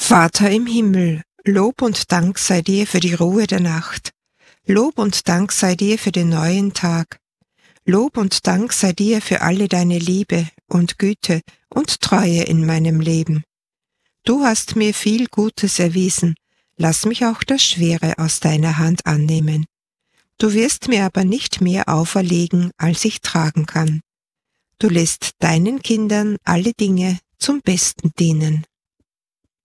Vater im Himmel, Lob und Dank sei dir für die Ruhe der Nacht. Lob und Dank sei dir für den neuen Tag. Lob und Dank sei dir für alle deine Liebe und Güte und Treue in meinem Leben. Du hast mir viel Gutes erwiesen, lass mich auch das Schwere aus deiner Hand annehmen. Du wirst mir aber nicht mehr auferlegen, als ich tragen kann. Du lässt deinen Kindern alle Dinge zum Besten dienen.